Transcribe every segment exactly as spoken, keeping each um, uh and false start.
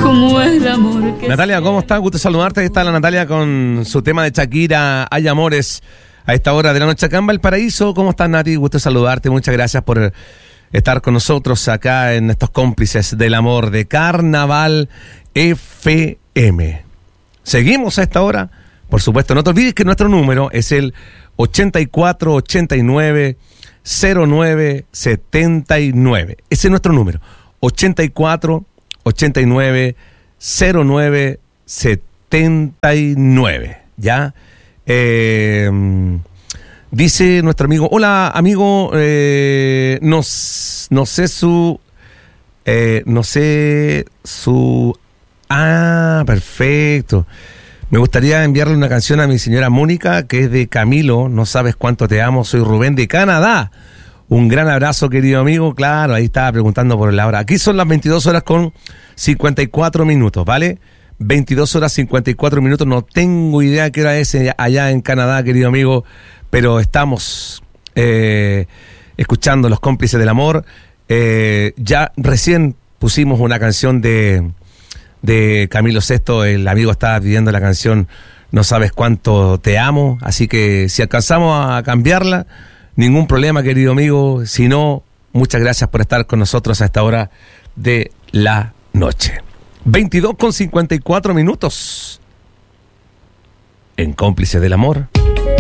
como el amor que Natalia, ¿cómo estás? Gusto saludarte. Ahí está la Natalia con su tema de Shakira, Hay Amores, a esta hora de la noche acá en Valparaíso. ¿Cómo estás, Nati? Gusto saludarte. Muchas gracias por estar con nosotros acá en estos cómplices del amor de Carnaval F M. Seguimos a esta hora. Por supuesto, no te olvides que nuestro número es el ochenta y cuatro ochenta y nueve cero nueve setenta y nueve. Ese es nuestro número. ochenta y cuatro ochenta y nueve cero nueve setenta y nueve. ¿Ya? Eh, dice nuestro amigo, hola amigo, eh, no, no sé su, eh, no sé su, ah, perfecto. Me gustaría enviarle una canción a mi señora Mónica, que es de Camilo, No sabes cuánto te amo, soy Rubén de Canadá. Un gran abrazo, querido amigo. Claro, ahí estaba preguntando por la hora. Aquí son las veintidós horas con cincuenta y cuatro minutos, ¿vale? veintidós horas cincuenta y cuatro minutos. No tengo idea qué hora es allá en Canadá, querido amigo, pero estamos eh, escuchando Los Cómplices del Amor. Eh, ya recién pusimos una canción de, de Camilo Sesto. El amigo estaba pidiendo la canción No sabes cuánto te amo. Así que si alcanzamos a cambiarla, ningún problema, querido amigo. Si no, muchas gracias por estar con nosotros a esta hora de la noche. veintidós con cincuenta y cuatro minutos. En Cómplices del Amor.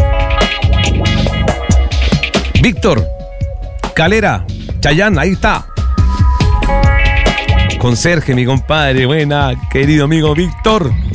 Víctor Calera, Chayán, ahí está. Conserje, mi compadre. Buena, querido amigo Víctor.